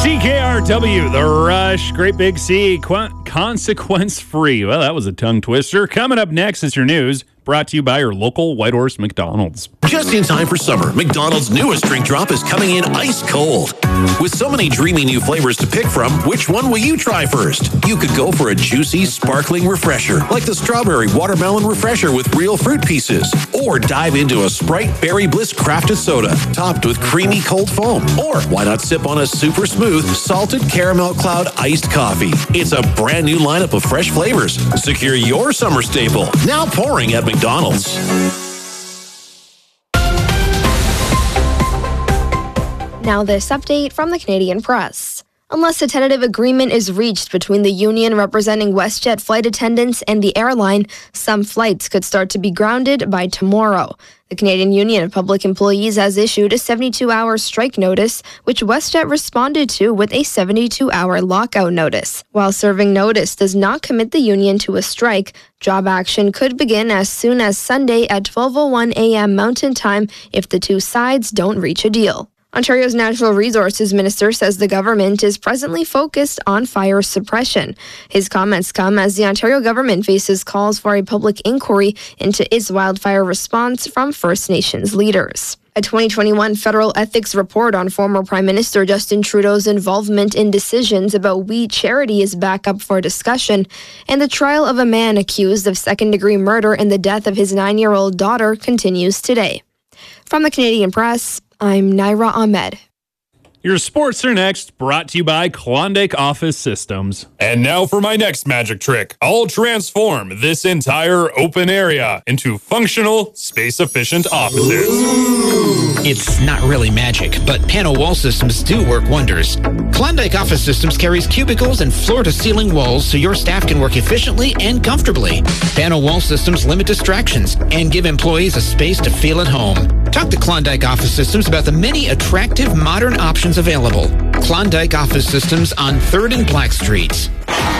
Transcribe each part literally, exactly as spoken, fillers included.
C K R W, The Rush, Great Big C, qu- consequence-free. Well, that was a tongue twister. Coming up next is your news, brought to you by your local Whitehorse McDonald's. Just in time for summer, McDonald's newest drink drop is coming in ice cold. With so many dreamy new flavors to pick from, which one will you try first? You could go for a juicy, sparkling refresher, like the strawberry watermelon refresher with real fruit pieces. Or dive into a Sprite Berry Bliss crafted soda, topped with creamy cold foam. Or why not sip on a super smooth, salted caramel cloud iced coffee? It's a brand new lineup of fresh flavors. Secure your summer staple, now pouring at McDonald's. Now this update from the Canadian Press. Unless a tentative agreement is reached between the union representing WestJet flight attendants and the airline, some flights could start to be grounded by tomorrow. The Canadian Union of Public Employees has issued a seventy-two hour strike notice, which WestJet responded to with a seventy-two hour lockout notice. While serving notice does not commit the union to a strike, job action could begin as soon as Sunday at twelve oh one a.m. Mountain Time if the two sides don't reach a deal. Ontario's Natural Resources Minister says the government is presently focused on fire suppression. His comments come as the Ontario government faces calls for a public inquiry into its wildfire response from First Nations leaders. A twenty twenty-one federal ethics report on former Prime Minister Justin Trudeau's involvement in decisions about We Charity is back up for discussion, and the trial of a man accused of second-degree murder in the death of his nine-year-old daughter continues today. From the Canadian Press, I'm Naira Ahmed. Your sports are next, brought to you by Klondike Office Systems. And now for my next magic trick. I'll transform this entire open area into functional, space-efficient offices. It's not really magic, but panel wall systems do work wonders. Klondike Office Systems carries cubicles and floor-to-ceiling walls so your staff can work efficiently and comfortably. Panel wall systems limit distractions and give employees a space to feel at home. Talk to Klondike Office Systems about the many attractive modern options available. Klondike Office Systems on third and Black Streets.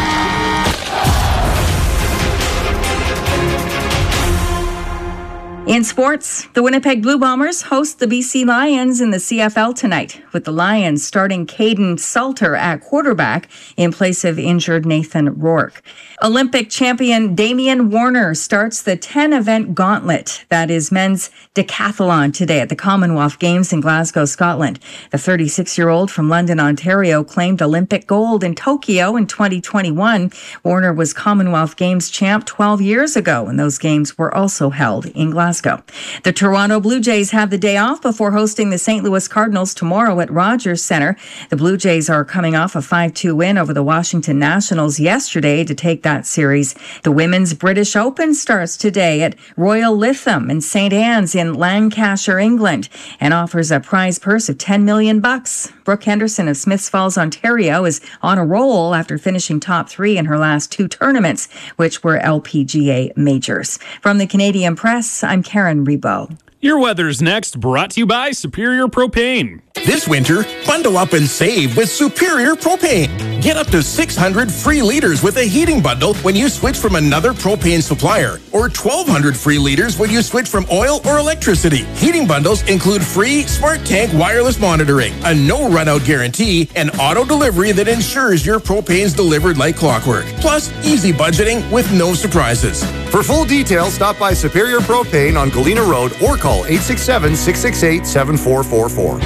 In sports, the Winnipeg Blue Bombers host the B C Lions in the C F L tonight, with the Lions starting Caden Salter at quarterback in place of injured Nathan Rourke. Olympic champion Damian Warner starts the ten-event gauntlet, that is men's decathlon, today at the Commonwealth Games in Glasgow, Scotland. The thirty-six-year-old from London, Ontario, claimed Olympic gold in Tokyo in twenty twenty-one. Warner was Commonwealth Games champ twelve years ago, and those games were also held in Glasgow. The Toronto Blue Jays have the day off before hosting the Saint Louis Cardinals tomorrow at Rogers Centre. The Blue Jays are coming off a five two win over the Washington Nationals yesterday to take that series. The Women's British Open starts today at Royal Lytham in Saint Anne's in Lancashire, England, and offers a prize purse of ten million bucks. Brooke Henderson of Smiths Falls, Ontario, is on a roll after finishing top three in her last two tournaments, which were L P G A majors. From the Canadian Press, I'm Karen Rebo. Your weather's next, brought to you by Superior Propane. This winter, bundle up and save with Superior Propane. Get up to six hundred free liters with a heating bundle when you switch from another propane supplier, or twelve hundred free liters when you switch from oil or electricity. Heating bundles include free Smart Tank wireless monitoring, a no run-out guarantee, and auto delivery that ensures your propane's delivered like clockwork. Plus, easy budgeting with no surprises. For full details, stop by Superior Propane on Galena Road or call eight six seven, six six eight, seven four four four.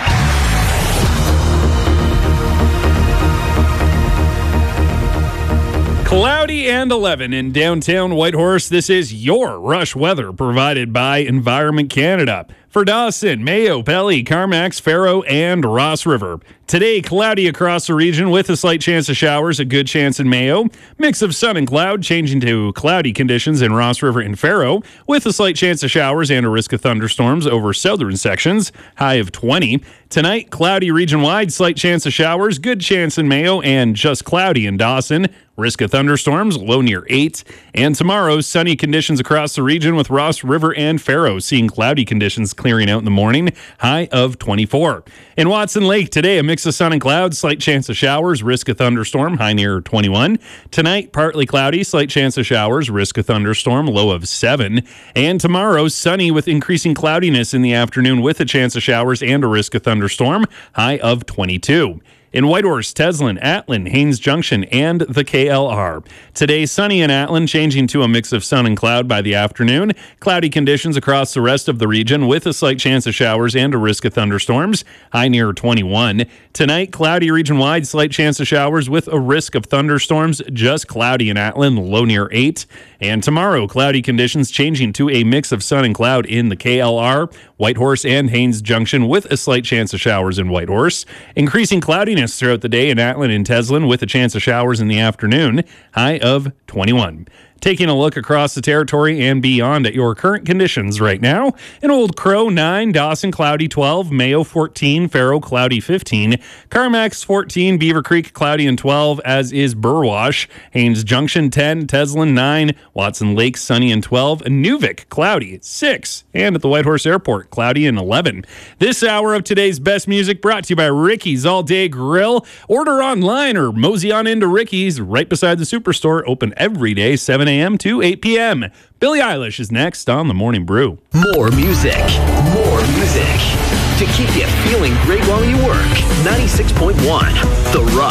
Cloudy and eleven in downtown Whitehorse. This is your Rush weather provided by Environment Canada. For Dawson, Mayo, Pelly, Carmacks, Faro, and Ross River. Today, cloudy across the region with a slight chance of showers, a good chance in Mayo. Mix of sun and cloud, changing to cloudy conditions in Ross River and Faro, with a slight chance of showers and a risk of thunderstorms over southern sections, high of twenty. Tonight, cloudy region-wide, slight chance of showers, good chance in Mayo, and just cloudy in Dawson. Risk of thunderstorms, low near eight. And tomorrow, sunny conditions across the region with Ross River and Faro, seeing cloudy conditions clearing out in the morning, high of twenty-four. In Watson Lake today, a mix of sun and clouds, slight chance of showers, risk of thunderstorm, high near twenty-one. Tonight, partly cloudy, slight chance of showers, risk of thunderstorm, low of seven. And tomorrow, sunny with increasing cloudiness in the afternoon with a chance of showers and a risk of thunderstorm, high of twenty-two. In Whitehorse, Teslin, Atlin, Haines Junction, and the K L R. Today, sunny in Atlin, changing to a mix of sun and cloud by the afternoon. Cloudy conditions across the rest of the region with a slight chance of showers and a risk of thunderstorms. High near twenty-one. Tonight, cloudy region-wide, slight chance of showers with a risk of thunderstorms. Just cloudy in Atlin, low near eight. And tomorrow, cloudy conditions changing to a mix of sun and cloud in the K L R, Whitehorse, and Haines Junction with a slight chance of showers in Whitehorse. Increasing cloudiness throughout the day in Atlin and Teslin with a chance of showers in the afternoon. High of twenty-one. Taking a look across the territory and beyond at your current conditions right now. In Old Crow, nine, Dawson, cloudy, twelve, Mayo, fourteen, Faro, cloudy, fifteen, Carmax, fourteen, Beaver Creek, cloudy and twelve, as is Burwash, Haines Junction, ten, Teslin, nine, Watson Lake, sunny and twelve, Nuvik, cloudy, six, and at the Whitehorse Airport, cloudy and eleven. This hour of today's best music brought to you by Ricky's All Day Grill. Order online or mosey on into Ricky's right beside the Superstore, open every day, seven a.m. to eight p.m. Billie Eilish is next on The Morning Brew. More music, more music. To keep you feeling great while you work, ninety-six point one, The Rush.